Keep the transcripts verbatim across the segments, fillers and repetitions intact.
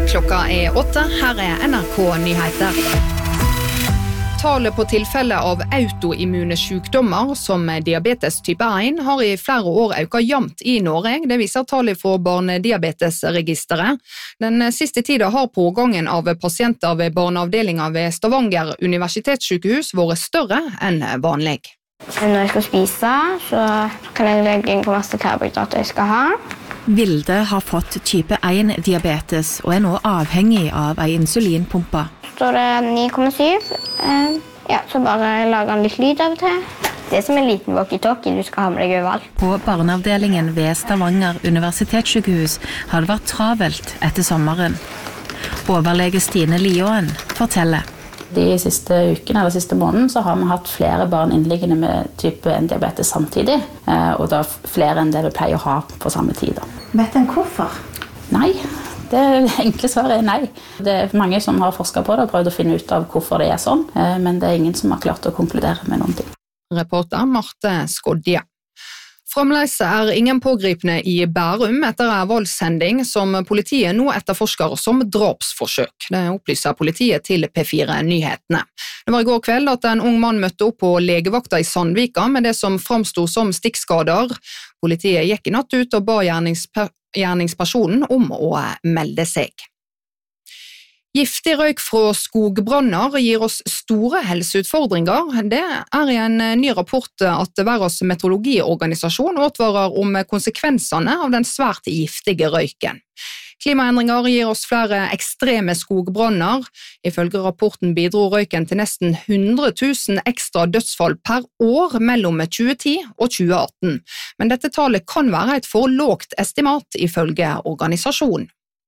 Klokka er åtte, her er N R K-nyheter. Tallet på tilfeller av autoimmune sykdommer som diabetes type én har i flere år økt jamt i Norge. Det viser tallet fra barnediabetesregisteret. Den siste tiden har pågangen av pasienter ved barneavdelingen ved Stavanger universitetssykehus vært større enn vanlig. Når jeg skal spise, så kan jeg legge inn hvor masse karbohydrater jeg skal ha. Vilde har fått type én diabetes og er nå avhengig av en insulinpumpe. Så står det ni komma syv. Ja, så bare lager den litt lyd av og til. Det er som en liten walkie-talkie du skal ha med deg overalt. På barneavdelingen ved Stavanger universitetssykehus har det vært travelt etter sommeren. Overlege Stine Liåen forteller. De siste ukene eller siste måneden så har vi hatt flere barn innliggende med type én diabetes samtidig, og da flere enn det vi pleier å ha på samme tid. Vet en hvorfor? Nei, det enkle svaret er nei. Det er mange som har forsket på det og prøvd å finne ut av hvorfor det er sånn, men det er ingen som har klart å konkludere med noen ting. Reporter Marte Skodje. Fremdeles er ingen pågripne i Bærum etter en voldshending som politiet nå etterforsker som drapsforsøk. Det opplyser politiet til P fire Nyhetene. Det var i går kveld at en ung mann møtte opp på legevakta i Sandvika med det som framstod som stikkskader. Politiet gikk i natt ut og ba gjerningsper- gjerningspersonen om å melde seg. Giftig røyk fra skogbranner gir oss store helseutfordringer. Det er i en ny rapport at Verdens meteorologiorganisasjon advarer om konsekvensene av den svært giftige røyken. Klimaendringer gir oss flere ekstreme skogbranner. Ifølge rapporten bidro røyken til nesten hundre tusen ekstra dødsfall per år mellom tjue ti og tjue atten. Men dette tallet kan være et for lågt estimat ifølge organisasjonen.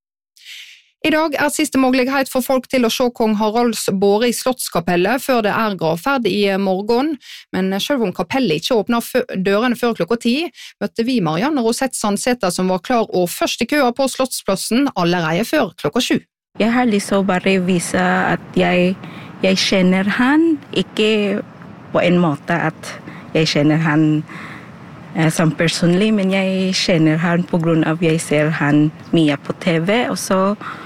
I dag er siste mulighet for folk til å se kong Haralds båre i Slottskapellet før det er gravferd i morgen, men selv om kapellet ikke åpner dørene før klokka ti, møtte vi Marianne Rosette Sandsæter som var klar og først i køa på Slottsplassen allerede før klokka sju. Jeg har lyst til å bare vise at jeg, jeg kjenner han, ikke på en måte at jeg kjenner han eh, som personlig, men jeg kjenner han på grunn av jeg ser han mye på T V, og så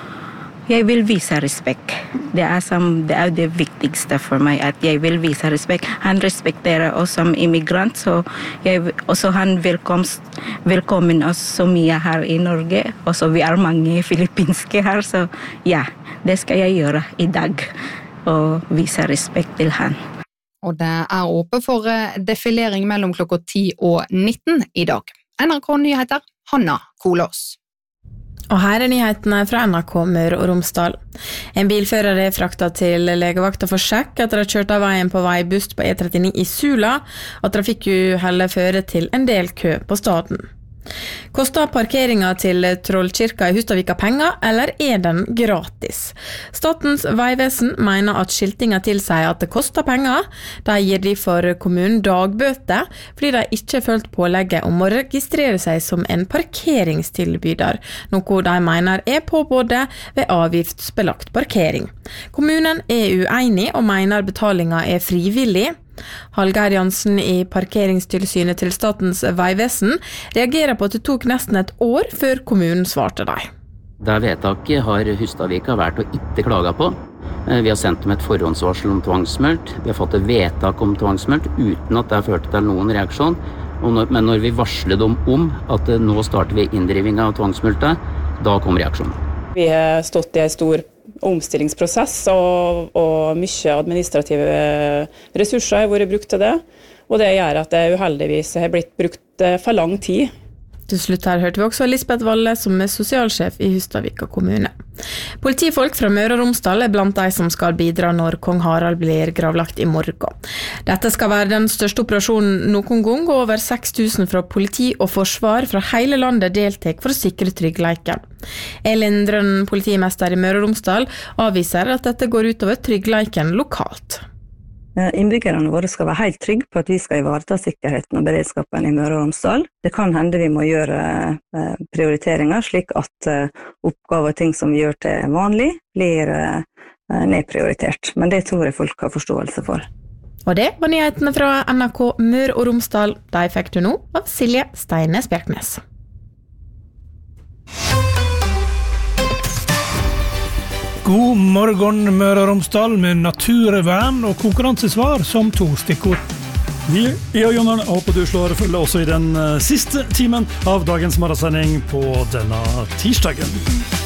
jeg vil vise respekt. Det er, som, det er det viktigste for meg, at jeg vil vise respekt. Han respekterer oss som immigrant, så jeg, også han velkomst, velkommen oss så mye her i Norge. Og så vi er mange filippinske her, så ja, det skal jeg gjøre i dag, og vise respekt til han. Og det er åpent for defilering mellom klokka ti og nitten i dag. N R K-nyheter, Hanna Kolås. Og her er nyhetene fra N R K Møre og Romsdal. En bilfører er fraktet til legevakta for sjekk etter å ha kjørt av veien på veibuss på E trettini i Sula, og trafikkuhellet fører til en del kø på staden. Koster parkeringen til Trollkirka i Hustadvika penger, eller er den gratis? Statens vegvesen mener at skiltingen tilsier at det koster penger. De gir de for kommunen dagbøter, fordi de ikke har følt pålegget om å registrere seg som en parkeringstilbyder, noe de mener er påbudet ved avgiftsbelagt parkering. Kommunen er uenig og mener betalingen er frivillig. Hallgeir Jansen i Parkeringstilsynet til Statens vegvesen reagerer på at det tok nesten et år før kommunen svarte deg. Det vedtaket har Hustadvika vært å ikke klage på. Vi har sendt dem et forhåndsvarsel om tvangsmølt. Vi har fått et vedtak om tvangsmølt uten at det har ført til noen reaksjon. Men når vi varslet dem om at nå starter vi inndriving av tvangsmølta, da kom reaksjonen. Vi har stått i en stor omstillingsprosess, og, og mye administrative ressurser har vært brukt til det. Og det gjør at det uheldigvis har blitt brukt for lang tid. Til slutt her hørte vi også Lisbeth Valle, som er sosialsjef i Hustadvika kommune. Politifolk fra Møre og Romsdal er blant de som skal bidra når kong Harald blir gravlagt i morgen. Dette skal være den største operasjonen noen gang, og over seks tusen fra politi og forsvar fra hele landet deltek for å sikre tryggleiken. Elin Drønn, politimester i Møre og Romsdal, avviser at dette går utover tryggleiken lokalt. Innbyggerne våre skal være helt trygge på at vi skal ivareta sikkerheten og beredskapen i Møre og Romsdal. Det kan hende vi må gjøre prioriteringer, slik at oppgaver og ting som vi gjør til vanlig blir nedprioritert. Men det tror jeg folk har forståelse for. Og det var nyhetene fra N R K Møre og Romsdal. De fikk du nå av Silje Steines Bjerknes. God morgen Møre og Romsdal med naturvern og konkurransesvar som to stikkord. Vi er Jonan, håper du slår følge også i den siste timen av dagens morgensending på denne tirsdagen.